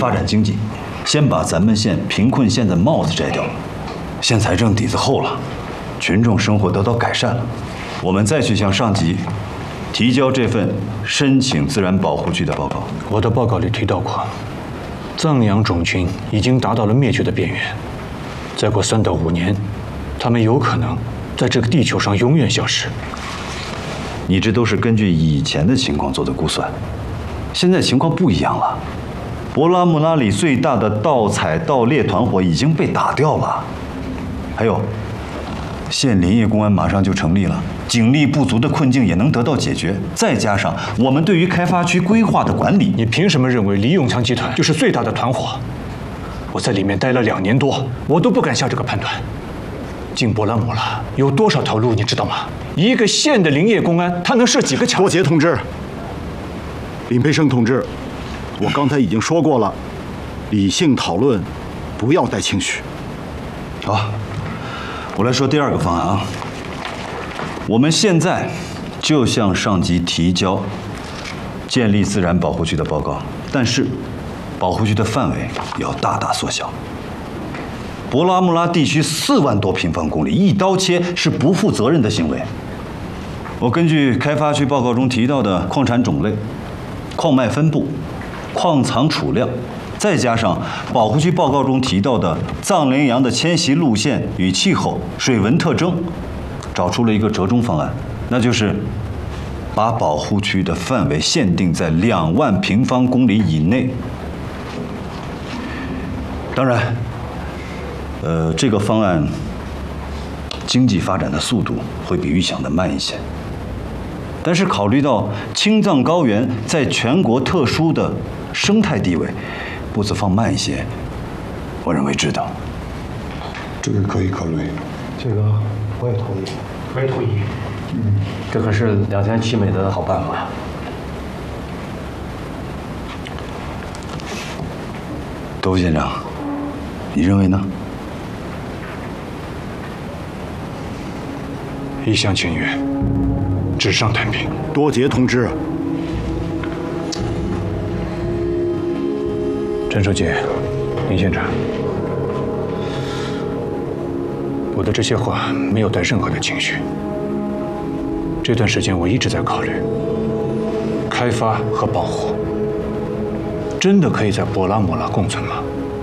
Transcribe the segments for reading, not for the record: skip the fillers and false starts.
发展经济，先把咱们县贫困县的帽子摘掉，县财政底子厚了，群众生活得到改善了，我们再去向上级提交这份申请自然保护区的报告。 我的报告里提到过，藏羊种群已经达到了灭绝的边缘，再过3到5年，它们有可能在这个地球上永远消失。 你这都是根据以前的情况做的估算，现在情况不一样了。博拉木拉里最大的盗采盗猎团伙已经被打掉了，还有，县林业公安马上就成立了，警力不足的困境也能得到解决。再加上我们对于开发区规划的管理， 你凭什么认为李永强集团就是最大的团伙？我在里面待了2年多，我都不敢下这个判断。进博拉姆拉有多少条路，你知道吗？一个县的林业公安，他能设几个卡？ 多杰同志，林培生同志，我刚才已经说过了，理性讨论，不要带情绪。 好，我来说第2个方案啊。我们现在就向上级提交建立自然保护区的报告，但是保护区的范围要大大缩小。博拉木拉地区4万多平方公里，一刀切是不负责任的行为。我根据开发区报告中提到的矿产种类、矿脉分布、矿藏储量，再加上保护区报告中提到的藏羚羊的迁徙路线与气候、水文特征，找出了一个折中方案，那就是把保护区的范围限定在2万平方公里以内。当然，这个方案经济发展的速度会比预想的慢一些，但是考虑到青藏高原在全国特殊的生态地位，步子放慢一些，我认为值得。 这个可以考虑。 这个我也同意，我也同意。这可是2000奇美的好办法。 窦县长，你认为呢？ 一厢情愿，纸上谈兵。 多杰同志， 陈书记，林县长，我的这些话没有带任何的情绪。这段时间我一直在考虑，开发和保护真的可以在博拉姆拉共存吗？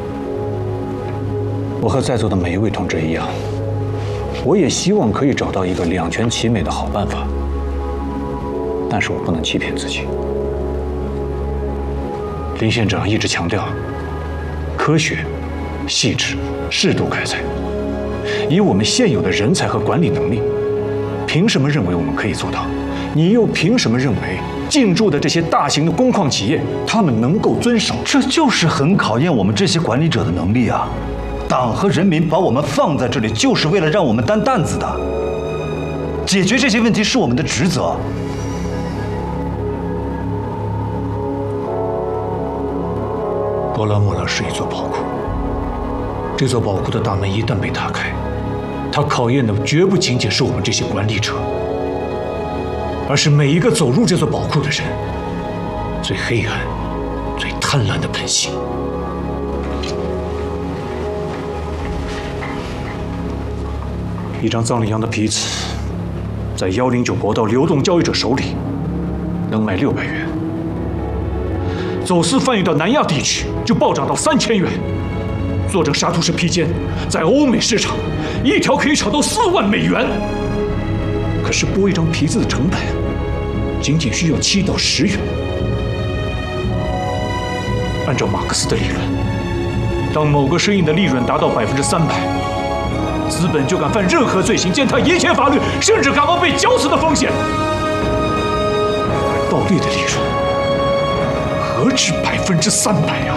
我和在座的每一位同志一样，我也希望可以找到一个2全其美的好办法，但是我不能欺骗自己。林县长一直强调科学、细致、适度开采，以我们现有的人才和管理能力，凭什么认为我们可以做到？你又凭什么认为进驻的这些大型的工矿企业，他们能够遵守？ 这就是很考验我们这些管理者的能力啊！党和人民把我们放在这里，就是为了让我们担担子的。解决这些问题是我们的职责。 博拉木拉是一座宝库，这座宝库的大门一旦被打开，它考验的绝不仅仅是我们这些管理者，而是每一个走入这座宝库的人最黑暗、最贪婪的本性。一张藏羚羊的皮子，在109国道流动交易者手里，能卖600元；走私贩运到南亚地区，就暴涨到3000元。做成沙图式披肩，在欧美市场，一条可以炒到4万美元。可是剥一张皮子的成本，仅仅需要7到10元。按照马克思的理论，当某个生意的利润达到300%，资本就敢犯任何罪行，践踏一切法律，甚至敢冒被绞死的风险。而暴利的利润何止300%呀！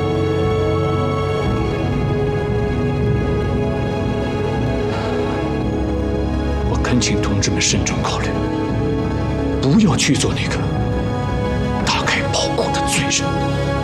我恳请同志们慎重考虑，不要去做那个打开宝库的罪人。